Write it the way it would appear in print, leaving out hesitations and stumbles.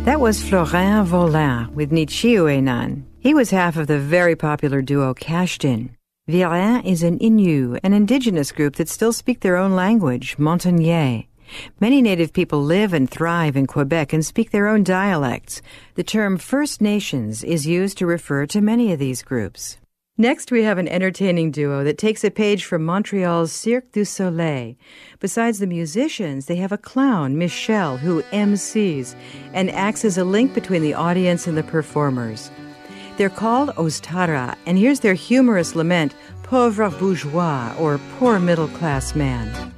That was Florent Volin with Nichiuenan. He was half of the very popular duo Kashtin. Virin is an Innu, an indigenous group that still speak their own language, Montagnais. Many Native people live and thrive in Quebec and speak their own dialects. The term First Nations is used to refer to many of these groups. Next, we have an entertaining duo that takes a page from Montreal's Cirque du Soleil. Besides the musicians, they have a clown, Michel, who MCs and acts as a link between the audience and the performers. They're called Ostara, and here's their humorous lament, Pauvre Bourgeois, or Poor Middle-Class Man.